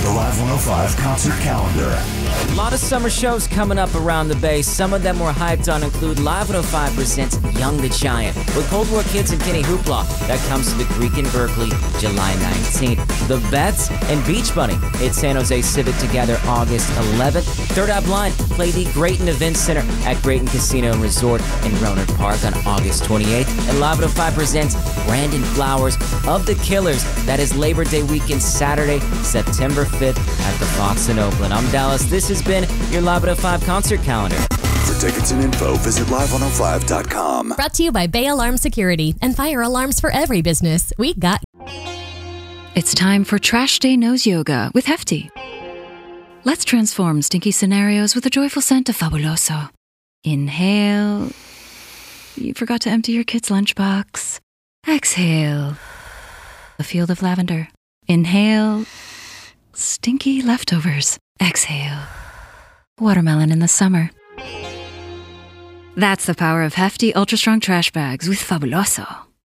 The Live 105 concert calendar. A lot of summer shows coming up around the Bay. Some of them we're hyped on include Live 105 presents Young the Giant with Cold War Kids and Kenny Hoopla. That comes to the Greek in Berkeley, July 19th. The Bets and Beach Bunny at San Jose Civic together August 11th. Third Eye Blind play the Grayton Event Center at Grayton Casino and Resort in Rohnert Park on August 28th. And Live 105 presents Brandon Flowers of the Killers. That is Labor Day weekend, Saturday, September 5th at the Fox in Oakland. I'm Dallas. This has been your Live 105 concert calendar. For tickets and info, visit live105.com. Brought to you by Bay Alarm Security and fire alarms for every business. We got. It's time for Trash Day Nose Yoga with Hefty. Let's transform stinky scenarios with a joyful scent of Fabuloso. Inhale. You forgot to empty your kid's lunchbox. Exhale. A field of lavender. Inhale. Stinky leftovers. Exhale. Watermelon in the summer. That's the power of Hefty Ultra Strong Trash Bags with Fabuloso.